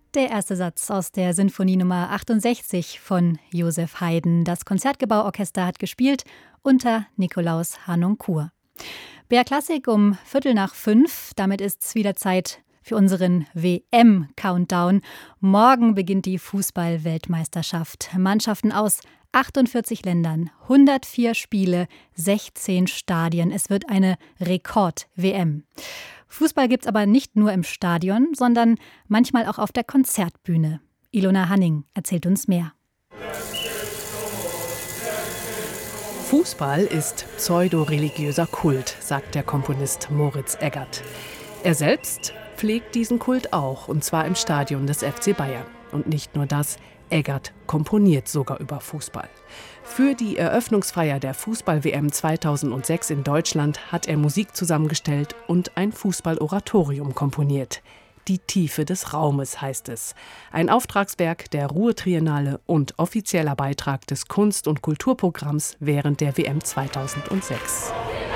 Der erste Satz aus der Sinfonie Nummer 68 von Joseph Haydn. Das Konzertgebauorchester hat gespielt unter Nikolaus Harnoncourt. BR Klassik um 4:45. Damit ist es wieder Zeit für unseren WM-Countdown. Morgen beginnt die Fußball-Weltmeisterschaft. Mannschaften aus 48 Ländern, 104 Spiele, 16 Stadien. Es wird eine Rekord-WM. Fußball gibt's aber nicht nur im Stadion, sondern manchmal auch auf der Konzertbühne. Ilona Hanning erzählt uns mehr. Fußball ist pseudo-religiöser Kult, sagt der Komponist Moritz Eggert. Er selbst pflegt diesen Kult auch, und zwar im Stadion des FC Bayern. Und nicht nur das, Eggert komponiert sogar über Fußball. Für die Eröffnungsfeier der Fußball-WM 2006 in Deutschland hat er Musik zusammengestellt und ein Fußballoratorium komponiert. Die Tiefe des Raumes heißt es. Ein Auftragswerk der Ruhr-Triennale und offizieller Beitrag des Kunst- und Kulturprogramms während der WM 2006.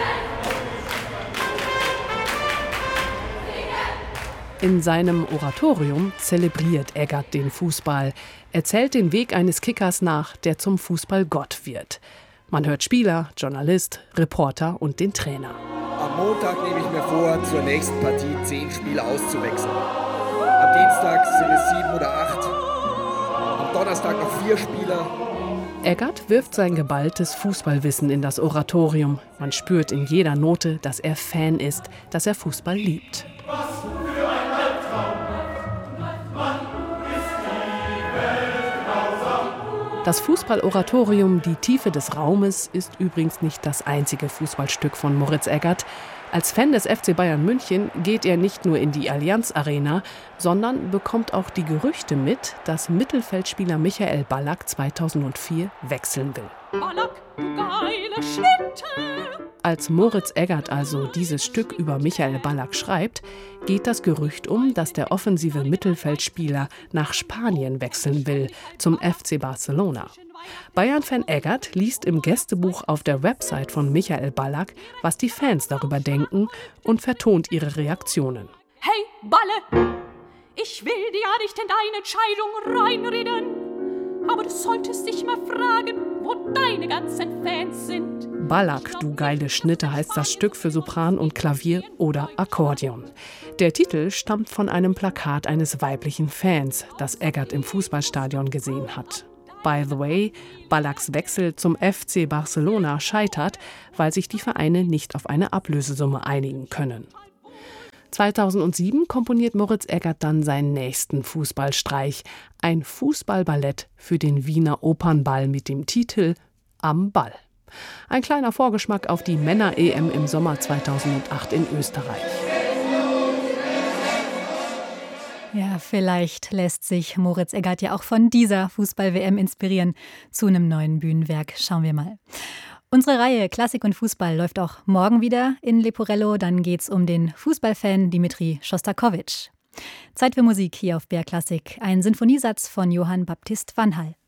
In seinem Oratorium zelebriert Eggert den Fußball. Er zählt den Weg eines Kickers nach, der zum Fußballgott wird. Man hört Spieler, Journalist, Reporter und den Trainer. Am Montag nehme ich mir vor, zur nächsten Partie 10 Spieler auszuwechseln. Am Dienstag sind es 7 oder 8. Am Donnerstag noch 4 Spieler. Eggert wirft sein geballtes Fußballwissen in das Oratorium. Man spürt in jeder Note, dass er Fan ist, dass er Fußball liebt. Das Fußballoratorium Die Tiefe des Raumes ist übrigens nicht das einzige Fußballstück von Moritz Eggert. Als Fan des FC Bayern München geht er nicht nur in die Allianz Arena, sondern bekommt auch die Gerüchte mit, dass Mittelfeldspieler Michael Ballack 2004 wechseln will. Ballack, du geile Schnitte! Als Moritz Eggert also dieses Stück über Michael Ballack schreibt, geht das Gerücht um, dass der offensive Mittelfeldspieler nach Spanien wechseln will, zum FC Barcelona. Bayern-Fan Eggert liest im Gästebuch auf der Website von Michael Ballack, was die Fans darüber denken, und vertont ihre Reaktionen. Hey, Balle, ich will dir ja nicht in deine Entscheidung reinreden, aber du solltest dich mal fragen, wo deine ganzen Fans sind. Ballack, du geile Schnitte heißt das Stück für Sopran und Klavier oder Akkordeon. Der Titel stammt von einem Plakat eines weiblichen Fans, das Eggert im Fußballstadion gesehen hat. By the way, Ballacks Wechsel zum FC Barcelona scheitert, weil sich die Vereine nicht auf eine Ablösesumme einigen können. 2007 komponiert Moritz Eggert dann seinen nächsten Fußballstreich, ein Fußballballett für den Wiener Opernball mit dem Titel Am Ball. Ein kleiner Vorgeschmack auf die Männer-EM im Sommer 2008 in Österreich. Ja, vielleicht lässt sich Moritz Eggert ja auch von dieser Fußball-WM inspirieren zu einem neuen Bühnenwerk. Schauen wir mal. Unsere Reihe Klassik und Fußball läuft auch morgen wieder in Leporello. Dann geht's um den Fußballfan Dimitri Schostakowitsch. Zeit für Musik hier auf BR Klassik. Ein Sinfoniesatz von Johann Baptist Vanhal.